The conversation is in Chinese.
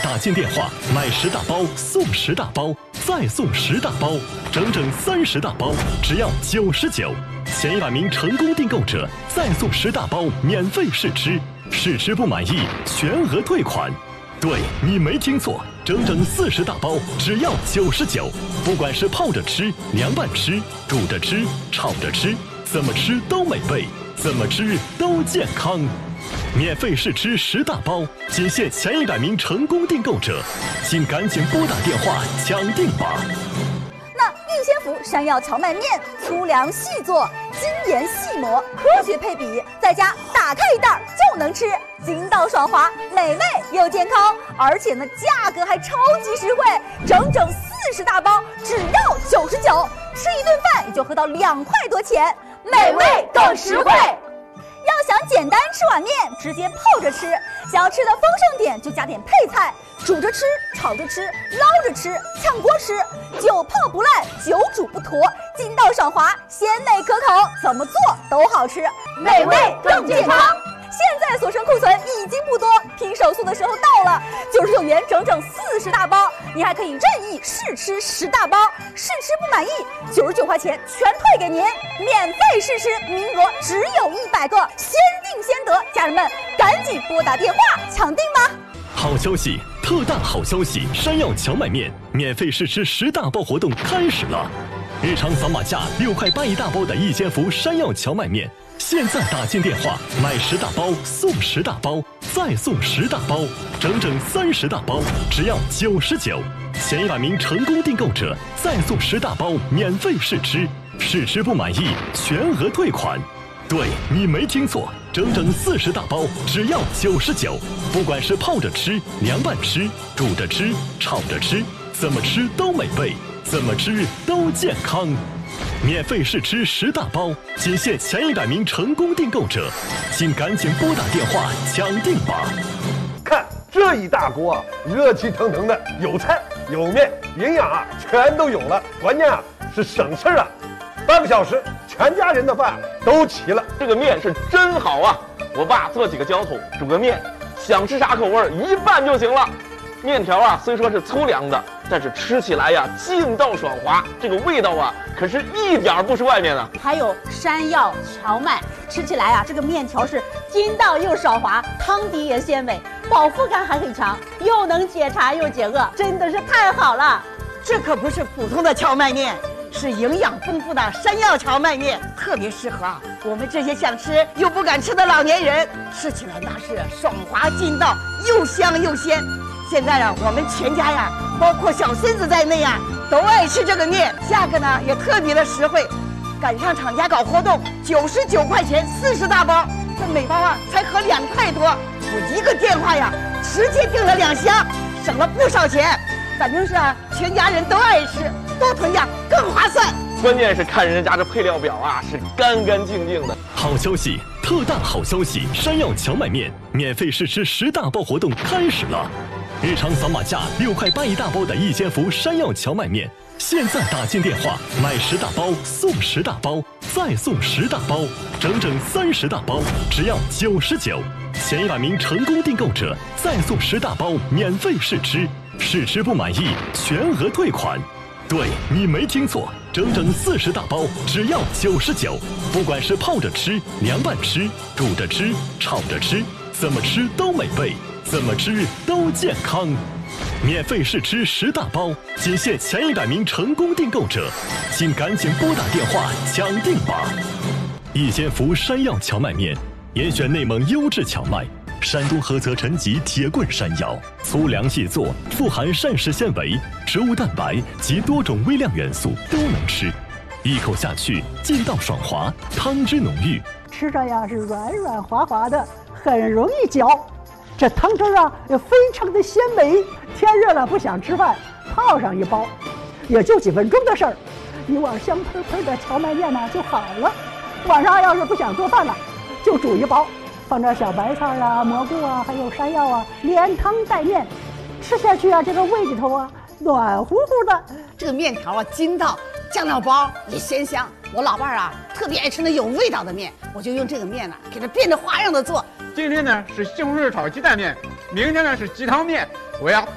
打进电话买10大包送10大包，再送10大包，整整30大包，只要99。前100名成功订购者再送10大包免费试吃，试吃不满意全额退款。对，你没听错，整整40大包，只要99。不管是泡着吃、凉拌吃、煮着吃、炒着吃，怎么吃都美味，怎么吃都健康。免费试吃10大包，仅限前100名成功订购者，请赶紧拨打电话抢订吧。 那玉仙福山药荞麦面，粗粮细做，精研细磨，科学配比，在家打开一袋就能吃，筋道爽滑，美味又健康，而且呢价格还超级实惠，整整40大包只要99，吃一顿饭也就合到2块多钱，美味更实惠。要想简单吃碗面，直接泡着吃；想要吃的丰盛点，就加点配菜，煮着吃、炒着吃、捞着吃、炝锅吃，久泡不烂，久煮不坨，筋道爽滑，鲜美可口，怎么做都好吃，美味更健康。现在所剩库存已经不多，拼手速的时候到了，99元整整40大包，你还可以任意试吃10大包，试吃不满意，99块钱全退给您，免费试吃，名额只有100个，先定先得，家人们赶紧拨打电话抢订吧！ 好消息，特大好消息！山药荞麦面免费试吃10大包活动开始了，日常扫码价6块8一大包的一千福山药荞麦面。现在打进电话买10大包送10大包，再送10大包，整整30大包，只要99。前100名成功订购者再送10大包免费试吃，试吃不满意全额退款。对，你没听错，整整40大包只要99。不管是泡着吃、凉拌吃、煮着吃、炒着吃，怎么吃都美味，怎么吃都健康。免费试吃10大包，仅限前100名成功订购者，请赶紧拨打电话抢订吧！ 看这一大锅，热气腾腾的，有菜有面，营养啊全都有了，关键啊是省事啊，半个小时全家人的饭都齐了。 这个面是真好啊！我爸做几个浇头，煮个面，想吃啥口味一拌就行了。面条啊虽说是粗粮的，但是吃起来呀劲道爽滑，这个味道啊可是一点不输外面的。 还有山药荞麦，吃起来啊这个面条是筋道又爽滑，汤底也鲜美，饱腹感还很强，又能解馋又解饿，真的是太好了。 这可不是普通的荞麦面，是营养丰富的山药荞麦面，特别适合我们这些想吃又不敢吃的老年人，吃起来那是爽滑筋道，又香又鲜。现在啊，我们全家呀，包括小孙子在内啊，都爱吃这个面，价格呢也特别的实惠。赶上厂家搞活动，99块钱40大包，这每包啊才合2块多。我一个电话呀，直接订了2箱，省了不少钱。反正是啊，全家人都爱吃，多囤点更划算。 关键是看人家这配料表啊，是干干净净的。 好消息，特大好消息！山药荞麦面免费试吃10大包活动开始了。日常扫码价6块8一大包的一千福山药荞麦面，现在打进电话买10大包送10大包，再送10大包，整整30大包，只要99。前100名成功订购者再送10大包免费试吃，试吃不满意全额退款。对，你没听错，整整40大包只要99。不管是泡着吃、凉拌吃、煮着吃、炒着吃，怎么吃都美味，怎么吃都健康。免费试吃10大包，仅限前100名成功订购者，请赶紧拨打电话抢订吧！一千福山药荞麦面，严选内蒙优质荞麦，山东菏泽陈集铁棍山药，粗粮细做，富含膳食纤维、植物蛋白及多种微量元素，都能吃。一口下去，劲道爽滑，汤汁浓郁， 吃着呀是软软滑滑的，很容易嚼。这汤汁啊也非常的鲜美。天热了不想吃饭，泡上一包，也就几分钟的事儿，一碗香喷喷的荞麦面呢就好了。晚上要是不想做饭了，就煮一包，放点小白菜啊、蘑菇啊，还有山药啊，连汤带面，吃下去啊，这个胃里头啊暖乎乎的。 这个面条啊筋道，酱料包也鲜香。我老伴儿啊特别爱吃那有味道的面，我就用这个面呢给它变着花样的做。 今天呢是西红柿炒鸡蛋面，明天呢是鸡汤面，我要